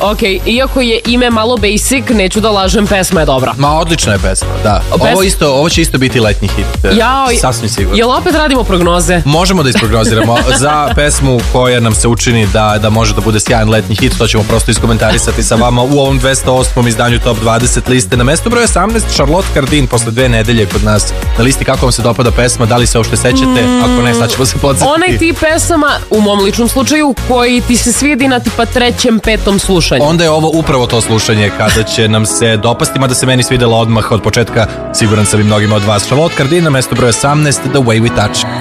Ok, iako je ime malo basic, neću da lažem, pesma je dobra. Ma, odlična je pesma, da. Ovo će isto biti letnji hit. Sasvim sigurno. Jel opet radimo prognoze? Možemo da isprognoziramo za pesmu koja nam se učini da može da bude sjajan letnji hit. To ćemo prosto iskomentarisati sa vama u ovom 208. izdanju Top 20 liste. Na mestu broj 18 Charlotte Cardin posle 2 nedelje kod nas na listi. Kako vam se dopada pesma? Da li se uopšte sećate? Ako ne, sad ćemo se podsjetiti. Onaj tip pesama, u mom ličnom slučaju, koji ti se svidi na tipa 3., 5. slušanju. Onda je ovo upravo to slušanje kada će nam se dopasti, mada se meni svidela odmah od početka, siguran sam i mnogima od vas. Charlotte Cardin na mestu broj 18, The Way We Touch.